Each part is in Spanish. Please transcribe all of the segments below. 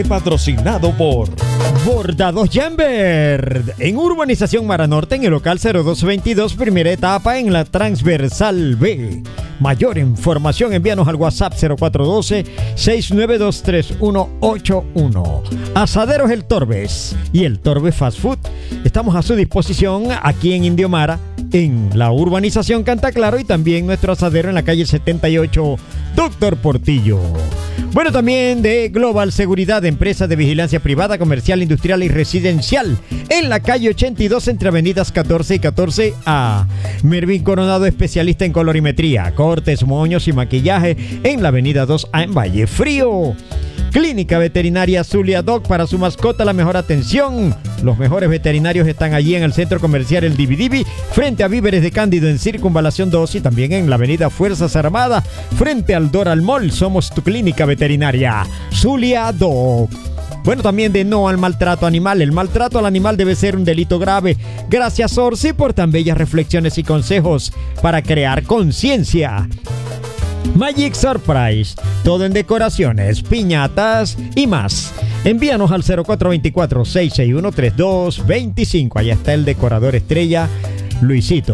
Patrocinado por Bordados Jambert en Urbanización Mara Norte, en el local 0222, primera etapa en la Transversal B. Mayor información, envíanos al WhatsApp 0412-6923181. Asaderos El Torbes y El Torbe Fast Food. Estamos a su disposición aquí en Indio Mara, en la urbanización Cantaclaro, y también nuestro asadero en la calle 78, Doctor Portillo. Bueno, también de Global Seguridad, empresa de vigilancia privada, comercial, industrial y residencial, en la calle 82 entre avenidas 14 y 14A. Mervin Coronado, especialista en colorimetría, cortes, moños y maquillaje, en la avenida 2A en Valle Frío. Clínica Veterinaria Zulia Dog, para su mascota la mejor atención. Los mejores veterinarios están allí en el centro comercial El Dividivi, frente a Víveres de Cándido en Circunvalación 2, y también en la avenida Fuerzas Armadas, frente al Doral Mall. Somos tu clínica veterinaria Zulia Dog. Bueno, también de No al Maltrato Animal. El maltrato al animal debe ser un delito grave. Gracias, Orsi, por tan bellas reflexiones y consejos para crear conciencia. Magic Surprise, todo en decoraciones, piñatas y más. Envíanos al 0424-661-3225. Allá está el decorador estrella, Luisito.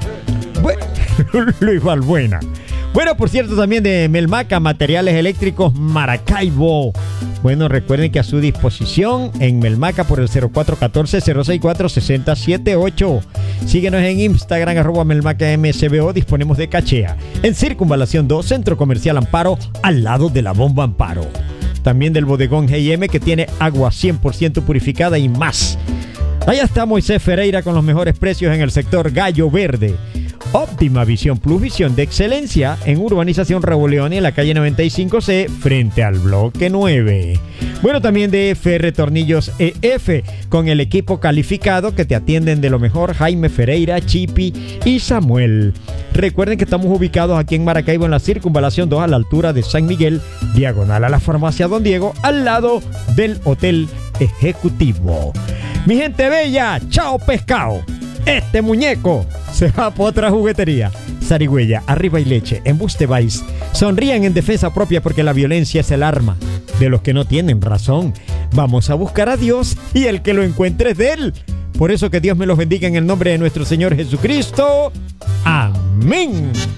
Luis Valbuena. Bueno, por cierto, también de Melmaca, materiales eléctricos Maracaibo. Bueno, recuerden que a su disposición en Melmaca por el 0414-064-6078. Síguenos en Instagram, @MelmacaMSBO. Disponemos de cachea en Circunvalación 2, Centro Comercial Amparo, al lado de la Bomba Amparo. También del bodegón G&M, que tiene agua 100% purificada y más. Allá está Moisés Ferreira con los mejores precios en el sector Gallo Verde. Óptima Visión Plus, visión de excelencia, en Urbanización Raúl León, en la calle 95C, frente al bloque 9. Bueno, también de FR Tornillos EF, con el equipo calificado que te atienden de lo mejor, Jaime Ferreira, Chipi y Samuel. Recuerden que estamos ubicados aquí en Maracaibo, en la Circunvalación 2, a la altura de San Miguel, diagonal a la farmacia Don Diego, al lado del Hotel Ejecutivo. Mi gente bella, chao pescado. Este muñeco se va por otra juguetería. Zarigüeya, Arriba y Leche, Embuste Vice. Sonrían en defensa propia, porque la violencia es el arma de los que no tienen razón. Vamos a buscar a Dios, y el que lo encuentre es de Él. Por eso, que Dios me los bendiga en el nombre de nuestro Señor Jesucristo. Amén.